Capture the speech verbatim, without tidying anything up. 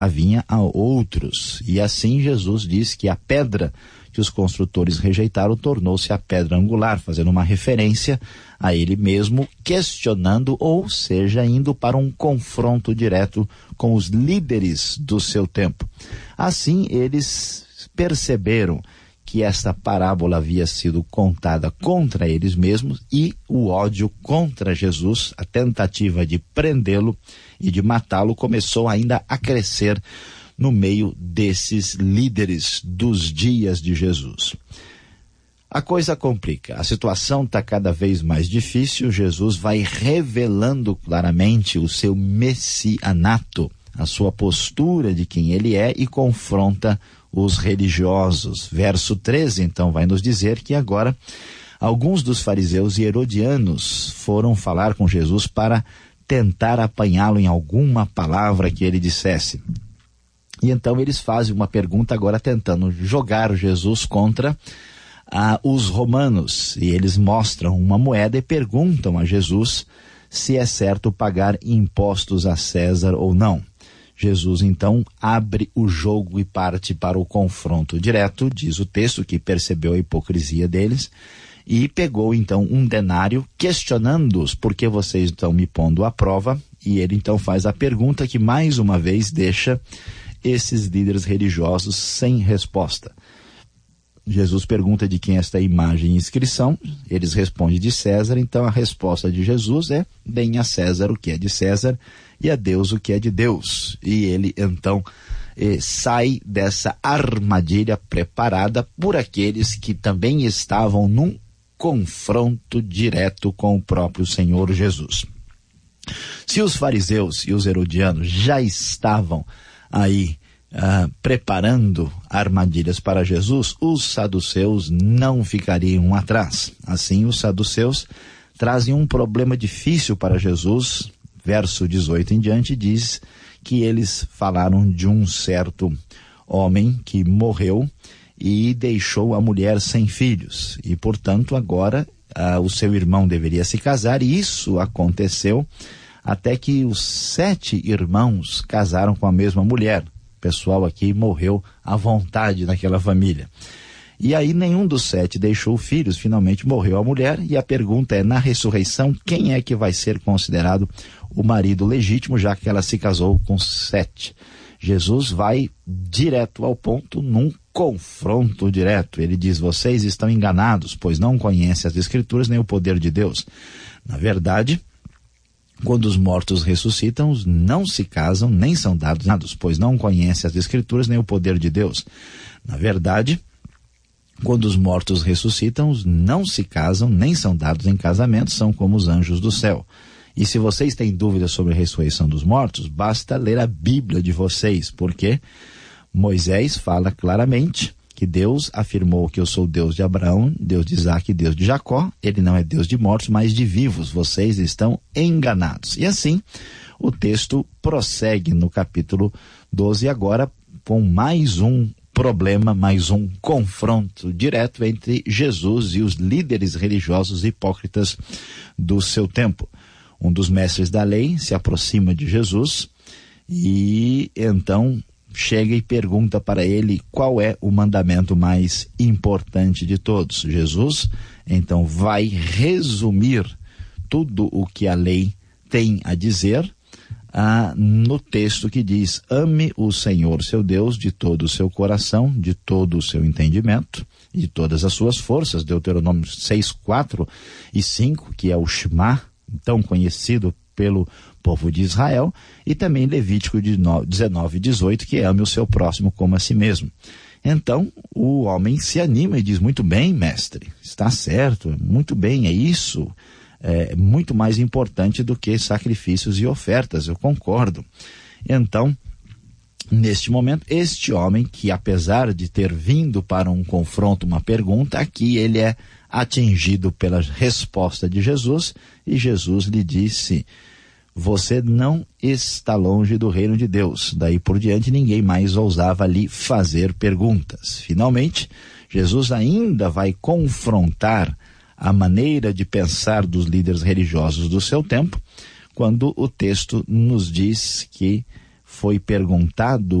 vinha a outros. E assim Jesus diz que a pedra que os construtores rejeitaram tornou-se a pedra angular, fazendo uma referência a ele mesmo, questionando, ou seja, indo para um confronto direto com os líderes do seu tempo. Assim, eles perceberam que esta parábola havia sido contada contra eles mesmos e o ódio contra Jesus, a tentativa de prendê-lo e de matá-lo, começou ainda a crescer no meio desses líderes dos dias de Jesus. A coisa complica, a situação está cada vez mais difícil. Jesus vai revelando claramente o seu messianato, a sua postura de quem ele é, e confronta os religiosos. Verso treze, então, vai nos dizer que agora alguns dos fariseus e herodianos foram falar com Jesus para tentar apanhá-lo em alguma palavra que ele dissesse. E então eles fazem uma pergunta agora tentando jogar Jesus contra ah, os romanos. E eles mostram uma moeda e perguntam a Jesus se é certo pagar impostos a César ou não. Jesus então abre o jogo e parte para o confronto direto. Diz o texto que percebeu a hipocrisia deles e pegou então um denário, questionando-os: por que vocês estão me pondo à prova? E ele então faz a pergunta que mais uma vez deixa esses líderes religiosos sem resposta. Jesus pergunta de quem é esta imagem e inscrição. Eles respondem: de César. Então a resposta de Jesus é: deem a César o que é de César e a Deus o que é de Deus. E ele então eh, sai dessa armadilha preparada por aqueles que também estavam num confronto direto com o próprio Senhor Jesus. Se os fariseus e os herodianos já estavam aí uh, preparando armadilhas para Jesus, os saduceus não ficariam atrás. Assim, os saduceus trazem um problema difícil para Jesus. Verso dezoito em diante diz que eles falaram de um certo homem que morreu e deixou a mulher sem filhos. E, portanto, agora uh, o seu irmão deveria se casar, e isso aconteceu até que os sete irmãos casaram com a mesma mulher. O pessoal aqui morreu à vontade naquela família. E aí nenhum dos sete deixou filhos, finalmente morreu a mulher, e a pergunta é: na ressurreição, quem é que vai ser considerado o marido legítimo, já que ela se casou com sete? Jesus vai direto ao ponto, num confronto direto. Ele diz: vocês estão enganados, pois não conhecem as Escrituras nem o poder de Deus. Na verdade, quando os mortos ressuscitam, não se casam, nem são dados, pois não conhecem as Escrituras nem o poder de Deus. Na verdade, quando os mortos ressuscitam, não se casam, nem são dados em casamento, são como os anjos do céu. E se vocês têm dúvidas sobre a ressurreição dos mortos, basta ler a Bíblia de vocês, porque Moisés fala claramente que Deus afirmou que eu sou Deus de Abraão, Deus de Isaac e Deus de Jacó. Ele não é Deus de mortos, mas de vivos. Vocês estão enganados. E assim, o texto prossegue no capítulo doze agora com mais um problema, mais um confronto direto entre Jesus e os líderes religiosos hipócritas do seu tempo. Um dos mestres da lei se aproxima de Jesus e então chega e pergunta para ele qual é o mandamento mais importante de todos. Jesus então vai resumir tudo o que a lei tem a dizer ah, no texto que diz: ame o Senhor seu Deus de todo o seu coração, de todo o seu entendimento e de todas as suas forças. Deuteronômio seis, quatro e cinco, que é o Shema, tão conhecido pelo povo de Israel, e também Levítico dezenove, dezoito, que ame o seu próximo como a si mesmo. Então o homem se anima e diz: muito bem, mestre, está certo, muito bem, é isso, é muito mais importante do que sacrifícios e ofertas, eu concordo. Então, neste momento, este homem, que apesar de ter vindo para um confronto, uma pergunta, aqui ele é atingido pela resposta de Jesus, e Jesus lhe disse: você não está longe do reino de Deus. Daí por diante ninguém mais ousava lhe fazer perguntas. Finalmente, Jesus ainda vai confrontar a maneira de pensar dos líderes religiosos do seu tempo, quando o texto nos diz que foi perguntado